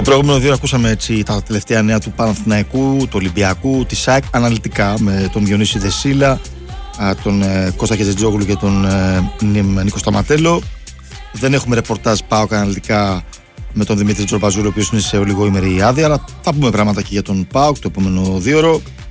προηγούμενο 2 ώρες ακούσαμε έτσι τα τελευταία νέα του Παναθηναϊκού, του Ολυμπιακού, της ΣΑΕΚ αναλυτικά με τον Διονύση Δεσίλα, τον Κώστα Κεζετζόγλου και τον Νίκο Σταματέλο. Δεν έχουμε ρεπορτάζ ΠΑΟΚ αναλυτικά με τον Δημήτρη Τζορμπαζούρη, ο οποίος είναι σε ολιγοήμερη άδεια, αλλά θα πούμε πράγματα και για τον ΠΑΟΚ το επόμενο 2ωρο.